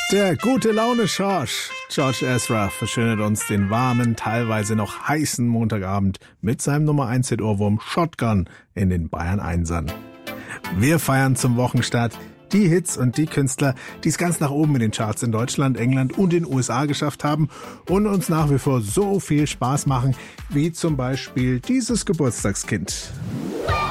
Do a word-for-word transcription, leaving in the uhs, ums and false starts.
Der gute Laune-Schorsch, George Ezra, verschönert uns den warmen, teilweise noch heißen Montagabend mit seinem Nummer eins Hit Ohrwurm Shotgun in den Bayern Einsern. Wir feiern zum Wochenstart die Hits und die Künstler, die es ganz nach oben in den Charts in Deutschland, England und den U S A geschafft haben und uns nach wie vor so viel Spaß machen, wie zum Beispiel dieses Geburtstagskind.